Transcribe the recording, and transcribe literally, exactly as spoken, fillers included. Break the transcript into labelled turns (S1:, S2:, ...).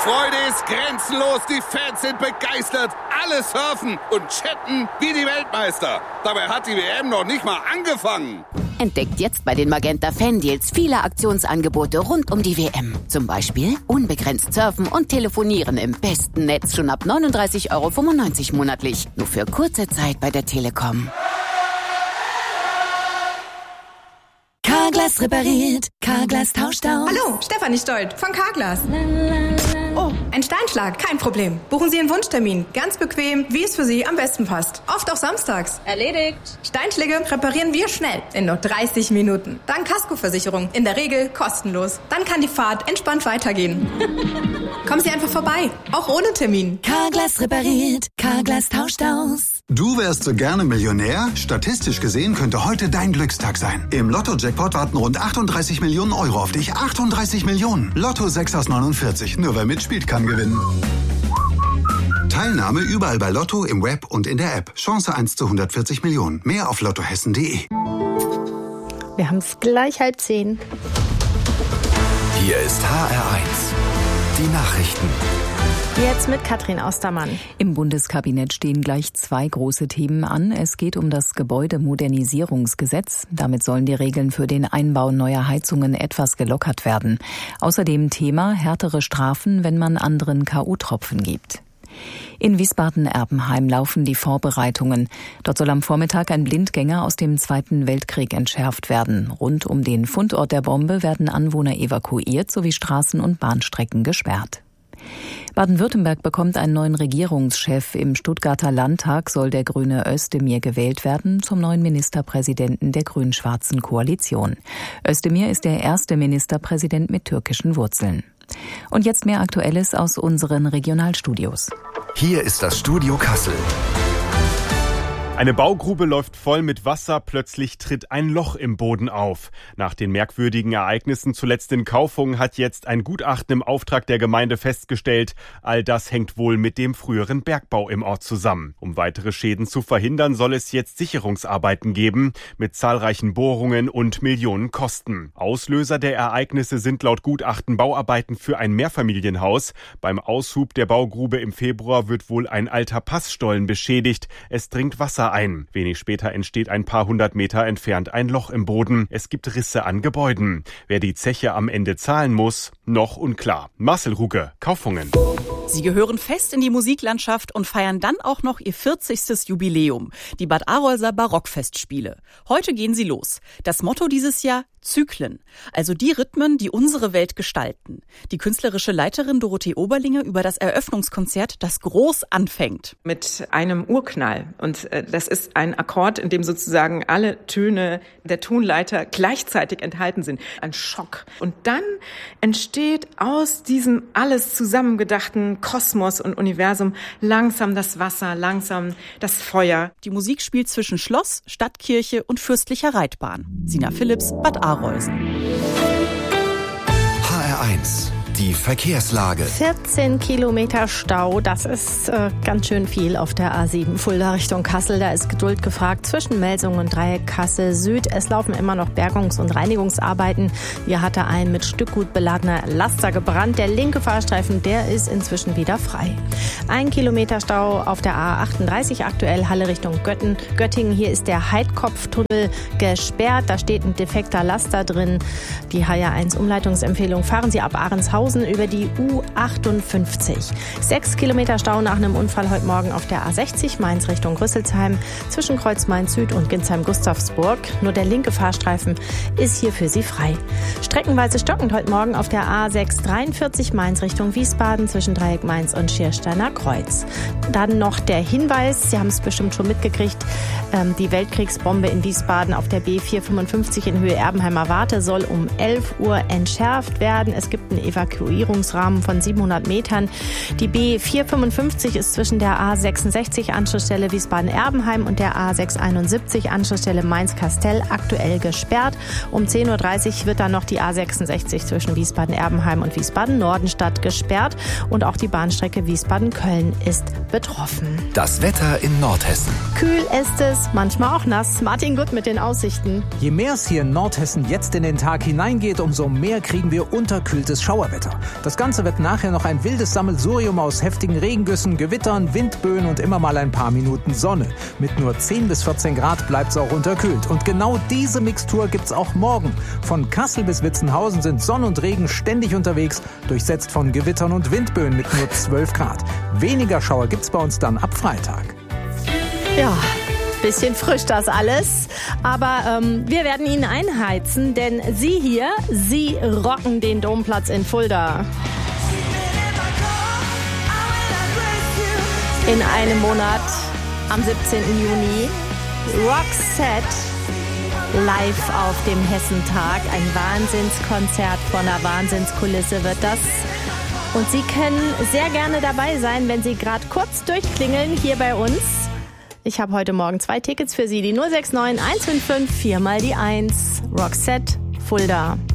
S1: Freude ist grenzenlos, die Fans sind begeistert, alle surfen und chatten wie die Weltmeister. Dabei hat die W M noch nicht mal angefangen.
S2: Entdeckt jetzt bei den Magenta Fan-Deals viele Aktionsangebote rund um die W M. Zum Beispiel unbegrenzt surfen und telefonieren im besten Netz schon ab neununddreißig Euro fünfundneunzig monatlich. Nur für kurze Zeit bei der Telekom. Carglass repariert, Carglass tauscht aus.
S3: Hallo, Stefanie Stolt von Carglass. Oh, ein Steinschlag, kein Problem. Buchen Sie einen Wunschtermin, ganz bequem, wie es für Sie am besten passt. Oft auch samstags.
S4: Erledigt.
S3: Steinschläge reparieren wir schnell, in nur dreißig Minuten. Dank Kaskoversicherung, in der Regel kostenlos. Dann kann die Fahrt entspannt weitergehen. Kommen Sie einfach vorbei, auch ohne Termin.
S2: Carglass repariert, Carglass tauscht aus.
S5: Du wärst so gerne Millionär? Statistisch gesehen könnte heute dein Glückstag sein. Im Lotto-Jackpot warten rund achtunddreißig Millionen Euro auf dich. achtunddreißig Millionen. Lotto sechs aus neunundvierzig. Nur wer mitspielt, kann gewinnen. Teilnahme überall bei Lotto, im Web und in der App. Chance eins zu hundertvierzig Millionen. Mehr auf lottohessen punkt de.
S6: Wir haben es gleich halb zehn.
S7: Hier ist H R eins. Die Nachrichten.
S6: Jetzt mit Katrin Ostermann.
S8: Im Bundeskabinett stehen gleich zwei große Themen an. Es geht um das Gebäudemodernisierungsgesetz. Damit sollen die Regeln für den Einbau neuer Heizungen etwas gelockert werden. Außerdem Thema härtere Strafen, wenn man anderen K O-Tropfen gibt. In Wiesbaden-Erbenheim laufen die Vorbereitungen. Dort soll am Vormittag ein Blindgänger aus dem Zweiten Weltkrieg entschärft werden. Rund um den Fundort der Bombe werden Anwohner evakuiert sowie Straßen und Bahnstrecken gesperrt. Baden-Württemberg bekommt einen neuen Regierungschef. Im Stuttgarter Landtag soll der Grüne Özdemir gewählt werden zum neuen Ministerpräsidenten der grün-schwarzen Koalition. Özdemir ist der erste Ministerpräsident mit türkischen Wurzeln. Und jetzt mehr Aktuelles aus unseren Regionalstudios.
S7: Hier ist das Studio Kassel.
S9: Eine Baugrube läuft voll mit Wasser, plötzlich tritt ein Loch im Boden auf. Nach den merkwürdigen Ereignissen zuletzt in Kaufungen hat jetzt ein Gutachten im Auftrag der Gemeinde festgestellt, all das hängt wohl mit dem früheren Bergbau im Ort zusammen. Um weitere Schäden zu verhindern, soll es jetzt Sicherungsarbeiten geben, mit zahlreichen Bohrungen und Millionen Kosten. Auslöser der Ereignisse sind laut Gutachten Bauarbeiten für ein Mehrfamilienhaus. Beim Aushub der Baugrube im Februar wird wohl ein alter Passstollen beschädigt. Es dringt Wasser ein. Wenig später entsteht ein paar hundert Meter entfernt ein Loch im Boden. Es gibt Risse an Gebäuden. Wer die Zeche am Ende zahlen muss, noch unklar. Marcel Ruge, Kaufungen.
S10: Sie gehören fest in die Musiklandschaft und feiern dann auch noch ihr vierzigstes Jubiläum, die Bad Arolser Barockfestspiele. Heute gehen sie los. Das Motto dieses Jahr: Zyklen, also die Rhythmen, die unsere Welt gestalten. Die künstlerische Leiterin Dorothee Oberlinge über das Eröffnungskonzert, das groß anfängt.
S11: Mit einem Urknall. Und das ist ein Akkord, in dem sozusagen alle Töne der Tonleiter gleichzeitig enthalten sind. Ein Schock. Und dann entsteht aus diesem alles zusammengedachten Kosmos und Universum langsam das Wasser, langsam das Feuer.
S10: Die Musik spielt zwischen Schloss, Stadtkirche und fürstlicher Reitbahn. Sina Philipps, Bad Arolsen.
S7: H R eins. Die Verkehrslage.
S6: vierzehn Kilometer Stau, das ist äh, ganz schön viel auf der A sieben Fulda Richtung Kassel. Da ist Geduld gefragt zwischen Melsungen und Dreieck Kassel Süd. Es laufen immer noch Bergungs- und Reinigungsarbeiten. Hier hatte ein mit Stückgut beladener Laster gebrannt. Der linke Fahrstreifen, der ist inzwischen wieder frei. Ein Kilometer Stau auf der A achtunddreißig, aktuell Halle Richtung Götten, Göttingen. Hier ist der Heidkopftunnel gesperrt. Da steht ein defekter Laster drin. Die H R eins Umleitungsempfehlung: fahren Sie ab Ahrenshofen über die U achtundfünfzig. Sechs Kilometer Stau nach einem Unfall heute Morgen auf der A sechzig, Mainz Richtung Rüsselsheim, zwischen Kreuz Mainz Süd und Ginsheim-Gustavsburg. Nur der linke Fahrstreifen ist hier für Sie frei. Streckenweise stockend heute Morgen auf der A sechshundertdreiundvierzig, Mainz Richtung Wiesbaden, zwischen Dreieck Mainz und Schiersteiner Kreuz. Dann noch der Hinweis, Sie haben es bestimmt schon mitgekriegt, ähm, die Weltkriegsbombe in Wiesbaden auf der B vierhundertfünfundfünfzig in Höhe Erbenheimer Warte soll um elf Uhr entschärft werden. Es gibt einen Evakuierungsrahmen von siebenhundert Metern. Die B vierhundertfünfundfünfzig ist zwischen der A sechsundsechzig Anschlussstelle Wiesbaden-Erbenheim und der A sechshunderteinundsiebzig Anschlussstelle Mainz-Kastel aktuell gesperrt. Um zehn Uhr dreißig wird dann noch die A sechsundsechzig zwischen Wiesbaden-Erbenheim und Wiesbaden-Nordenstadt gesperrt und auch die Bahnstrecke Wiesbaden-Köln ist betroffen.
S7: Das Wetter in Nordhessen.
S6: Kühl ist es, manchmal auch nass. Martin Gutt mit den Aussichten.
S12: Je mehr es hier in Nordhessen jetzt in den Tag hineingeht, umso mehr kriegen wir unterkühltes Schauerwetter.
S4: Wetter. Das Ganze wird nachher noch ein wildes Sammelsurium aus heftigen Regengüssen, Gewittern, Windböen und immer mal ein paar Minuten Sonne. Mit nur zehn bis vierzehn Grad bleibt es auch unterkühlt. Und genau diese Mixtur gibt's auch morgen. Von Kassel bis Witzenhausen sind Sonne und Regen ständig unterwegs, durchsetzt von Gewittern und Windböen mit nur zwölf Grad. Weniger Schauer gibt's bei uns dann ab Freitag.
S6: Ja, bisschen frisch das alles, aber ähm, wir werden Ihnen einheizen, denn Sie hier, Sie rocken den Domplatz in Fulda. In einem Monat, am siebzehnten Juni, Roxette live auf dem Hessentag. Ein Wahnsinnskonzert von einer Wahnsinnskulisse wird das. Und Sie können sehr gerne dabei sein, wenn Sie gerade kurz durchklingeln hier bei uns. Ich habe heute Morgen zwei Tickets für Sie, die null sechs neun eins fünf fünf vier mal die eins. Roxette, Fulda.